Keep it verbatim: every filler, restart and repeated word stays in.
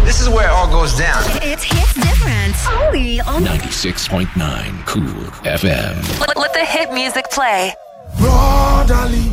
This is where it all goes down. It's hits different. Only on ninety-six point nine Cool F M. Let, let the hit music play. Brotherly